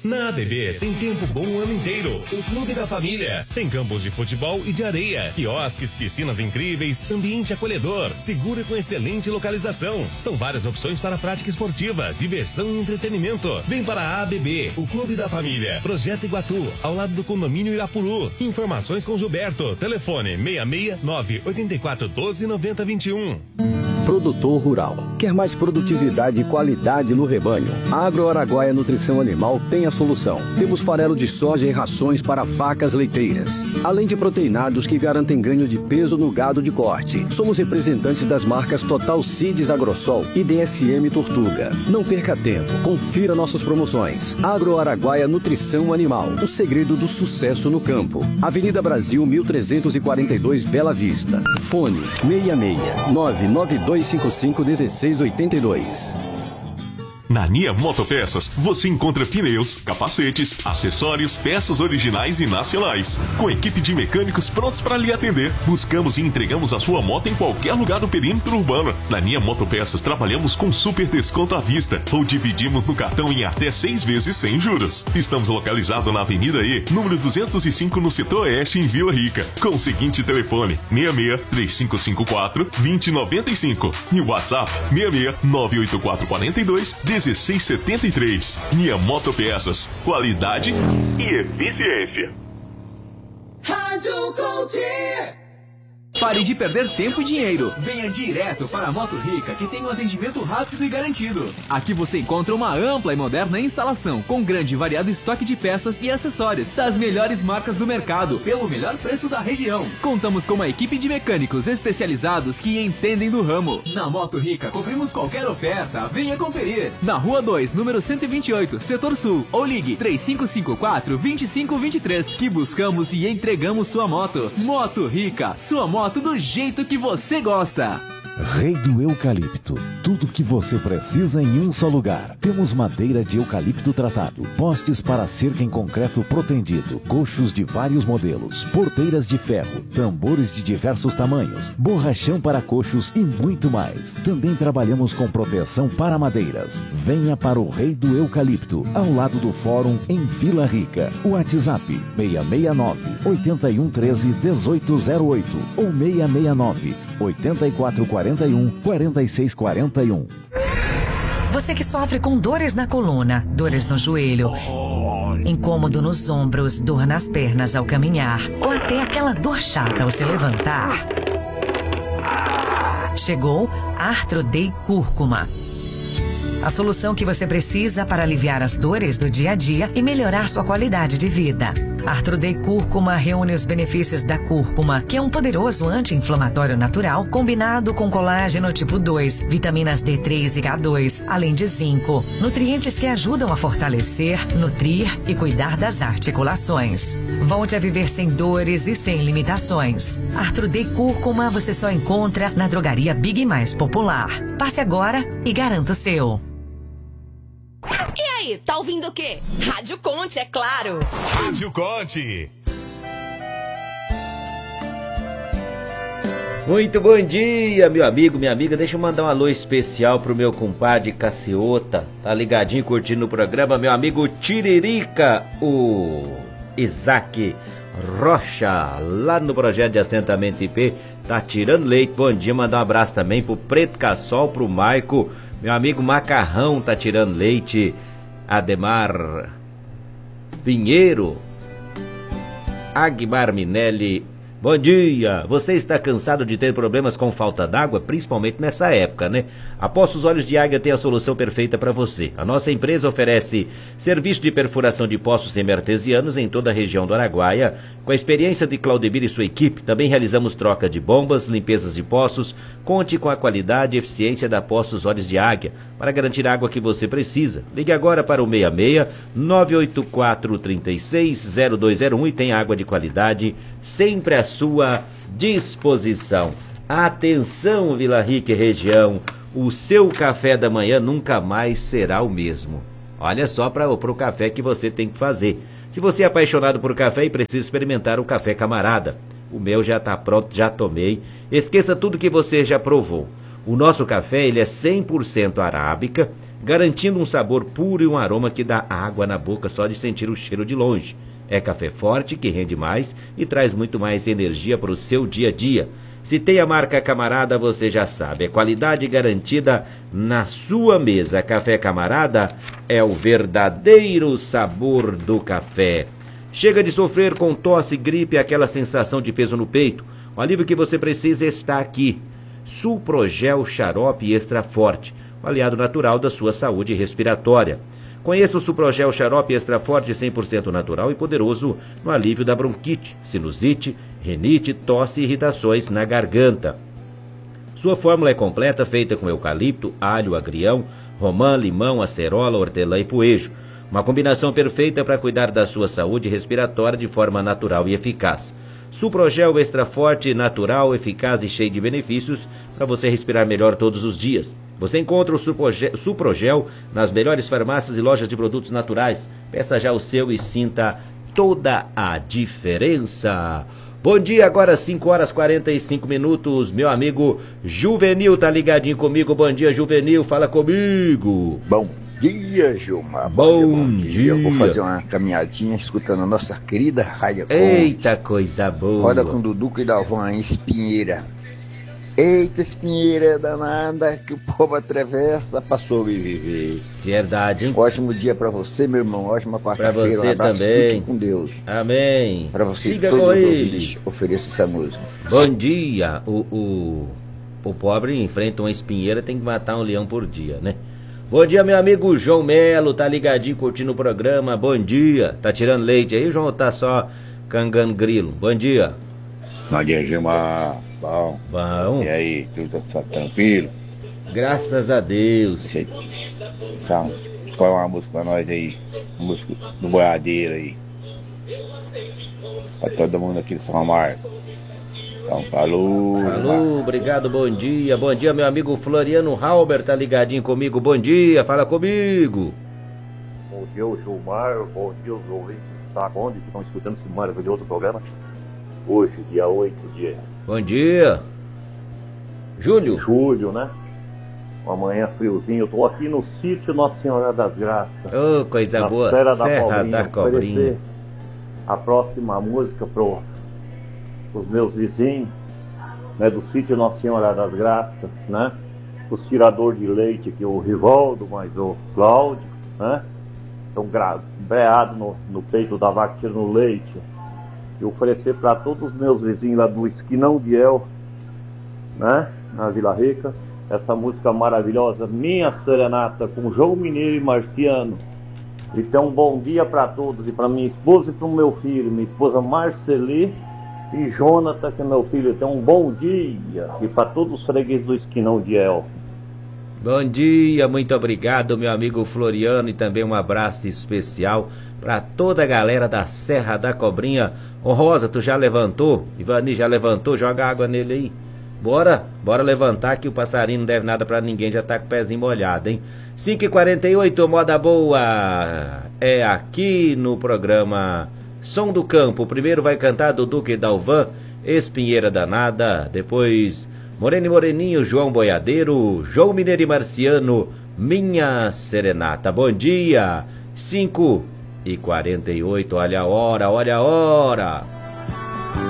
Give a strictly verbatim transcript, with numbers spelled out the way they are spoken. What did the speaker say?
Na A B B tem tempo bom o ano inteiro. O Clube da Família tem campos de futebol e de areia, quiosques, piscinas incríveis, ambiente acolhedor, seguro e com excelente localização. São várias opções para prática esportiva, diversão e entretenimento. Vem para a A B B, o Clube da Família. Projeto Iguatu, ao lado do condomínio Irapuru. Informações com Gilberto. Telefone seis seis nove oito quatro um dois nove zero dois um. Produtor rural. Quer mais produtividade e qualidade no rebanho? A Agro Araguaia Nutrição Animal tem a solução. Temos farelo de soja e rações para vacas leiteiras, além de proteinados que garantem ganho de peso no gado de corte. Somos representantes das marcas Total Seeds Agrosol e D S M Tortuga. Não perca tempo, confira nossas promoções. Agro Araguaia Nutrição Animal, o segredo do sucesso no campo. Avenida Brasil mil trezentos e quarenta e dois, Bela Vista. Fone seis seis nove nove dois cinco cinco um seis oito dois. Na Nia Motopeças, você encontra pneus, capacetes, acessórios, peças originais e nacionais. Com equipe de mecânicos prontos para lhe atender, buscamos e entregamos a sua moto em qualquer lugar do perímetro urbano. Na Nia Motopeças, trabalhamos com super desconto à vista ou dividimos no cartão em até seis vezes sem juros. Estamos localizados na Avenida E, número duzentos e cinco, no setor oeste, em Vila Rica, com o seguinte telefone: seis seis três cinco cinco quatro dois zero nove cinco e o WhatsApp seis seis nove oito quatro quatro dois um seis sete três. Nia Motopeças, qualidade e eficiência. Rádio Coach. Pare de perder tempo e dinheiro. Venha direto para a Moto Rica, que tem um atendimento rápido e garantido. Aqui você encontra uma ampla e moderna instalação, com grande e variado estoque de peças e acessórios das melhores marcas do mercado, pelo melhor preço da região. Contamos com uma equipe de mecânicos especializados que entendem do ramo. Na Moto Rica, cobrimos qualquer oferta. Venha conferir. Na Rua dois, número cento e vinte e oito, Setor Sul. Ou ligue três cinco cinco quatro, dois cinco dois três, que buscamos e entregamos sua moto. Moto Rica, sua moto do jeito que você gosta. Rei do Eucalipto. Tudo que você precisa em um só lugar. Temos madeira de eucalipto tratado, postes para cerca em concreto protendido, coxos de vários modelos, porteiras de ferro, tambores de diversos tamanhos, borrachão para coxos e muito mais. Também trabalhamos com proteção para madeiras. Venha para o Rei do Eucalipto, ao lado do Fórum, em Vila Rica. O WhatsApp seis seis nove oito um um três um oito zero oito ou seis seis nove oito quatro quatro um quatro seis quatro um. Você que sofre com dores na coluna, dores no joelho, incômodo nos ombros, dor nas pernas ao caminhar, ou até aquela dor chata ao se levantar. Chegou Arthrodei Cúrcuma. A solução que você precisa para aliviar as dores do dia a dia e melhorar sua qualidade de vida. Arthrodei Cúrcuma reúne os benefícios da cúrcuma, que é um poderoso anti-inflamatório natural combinado com colágeno tipo dois, vitaminas D três e K dois, além de zinco. Nutrientes que ajudam a fortalecer, nutrir e cuidar das articulações. Volte a viver sem dores e sem limitações. Arthrodei Cúrcuma você só encontra na drogaria Big mais popular. Passe agora e garanta o seu. E aí, tá ouvindo o quê? Rádio Conte, é claro. Rádio Conte. Muito bom dia, meu amigo, minha amiga. Deixa eu mandar um alô especial pro meu compadre Caciota. Tá ligadinho, curtindo o programa. Meu amigo Tiririca, o Isaac Rocha, lá no projeto de assentamento I P. Tá tirando leite. Bom dia, mandar um abraço também pro Preto Cassol, pro Maico. Meu amigo Macarrão tá tirando leite. Ademar Pinheiro, Agmar Minelli. Bom dia! Você está cansado de ter problemas com falta d'água, principalmente nessa época, né? A Poços Olhos de Águia tem a solução perfeita para você. A nossa empresa oferece serviço de perfuração de poços semi-artesianos em toda a região do Araguaia. Com a experiência de Claudemir e sua equipe, também realizamos troca de bombas, limpezas de poços. Conte com a qualidade e eficiência da Poços Olhos de Águia para garantir a água que você precisa. Ligue agora para o seis seis nove oito quatro três seis zero dois zero um e tem água de qualidade sempre à sua disposição. Atenção, Vila Rica e região, o seu café da manhã nunca mais será o mesmo. Olha só para o café que você tem que fazer. Se você é apaixonado por café e precisa experimentar o Café Camarada, o meu já está pronto, já tomei. Esqueça tudo que você já provou. O nosso café ele é cem por cento arábica, garantindo um sabor puro e um aroma que dá água na boca só de sentir o cheiro de longe. É café forte, que rende mais e traz muito mais energia para o seu dia a dia. Se tem a marca Camarada, você já sabe, é qualidade garantida na sua mesa. Café Camarada é o verdadeiro sabor do café. Chega de sofrer com tosse, gripe, aquela sensação de peso no peito. O alívio que você precisa está aqui. Suprogel Xarope Extra Forte, o aliado natural da sua saúde respiratória. Conheça o Suprogel Xarope Extra Forte cem por cento natural e poderoso no alívio da bronquite, sinusite, rinite, tosse e irritações na garganta. Sua fórmula é completa, feita com eucalipto, alho, agrião, romã, limão, acerola, hortelã e poejo. Uma combinação perfeita para cuidar da sua saúde respiratória de forma natural e eficaz. Suprogel Extra Forte, natural, eficaz e cheio de benefícios para você respirar melhor todos os dias. Você encontra o Suprogel, Suprogel nas melhores farmácias e lojas de produtos naturais. Peça já o seu e sinta toda a diferença. Bom dia, agora cinco horas e quarenta e cinco minutos. Meu amigo Juvenil tá ligadinho comigo. Bom dia, Juvenil, fala comigo. Bom dia, Gilmar. Bom, bom dia. dia. Eu vou fazer uma caminhadinha escutando a nossa querida Rádio Conte. Eita, coisa boa. Roda com Dudu e Dalvan, Espinheira. Eita, Espinheira danada que o povo atravessa pra sobreviver. Verdade, hein? Ótimo dia pra você, meu irmão. Ótima quarta-feira. Pra você um abraço, também. Fique com Deus. Amém. Pra você, siga todos com os ele. ouvintes, ofereça essa música. Bom dia. O, o, o pobre enfrenta uma espinheira, tem que matar um leão por dia, né? Bom dia, meu amigo João Melo. Tá ligadinho, curtindo o programa. Bom dia. Tá tirando leite aí, João? Tá só cangando grilo? Bom dia. Bom dia, Gilmar. Bom. Bom. E aí, tudo só tranquilo? Graças a Deus. Só escolhe uma música pra nós aí. Uma música do boiadeiro aí. Pra todo mundo aqui de São Marcos. Então, falou. Falou, obrigado, bom dia. Bom dia, meu amigo Floriano Halber, tá ligadinho comigo. Bom dia, fala comigo. Bom dia, Gilmar. Bom dia, os ouvintes do Saconde que estão escutando esse maravilhoso programa. Hoje, dia oito de... Bom dia. Júlio. Júlio, né? Amanhã friozinho. Eu tô aqui no sítio Nossa Senhora das Graças. Ô, oh, coisa boa. Serra, Serra da Cobrinha. da Cobrinha. A próxima música pro, pros meus vizinhos, né? Do sítio Nossa Senhora das Graças, né? Os tiradores de leite, que o Rivaldo, mas o Cláudio, né? Estão breados no, no peito da vaca tirando leite. E oferecer para todos os meus vizinhos lá do Esquinão de El, né, na Vila Rica, essa música maravilhosa, Minha Serenata, com João Mineiro e Marciano. E ter um bom dia para todos, e para minha esposa e para o meu filho, minha esposa Marceli e Jonathan, que é meu filho. Tenha um bom dia, e para todos os fregueses do Esquinão de El. Bom dia, muito obrigado, meu amigo Floriano, e também um abraço especial para toda a galera da Serra da Cobrinha. Ô Rosa, tu já levantou? Ivani já levantou? Joga água nele aí. Bora, bora levantar que o passarinho não deve nada pra ninguém, já tá com o pezinho molhado, hein? cinco e quarenta e oito, moda boa, é aqui no programa Som do Campo. Primeiro vai cantar do Duque Dalvan, Espinheira Danada, depois Moreno e Moreninho, João Boiadeiro, João Mineiro e Marciano, Minha Serenata. Bom dia, cinco e quarenta e oito, olha a hora, olha a hora.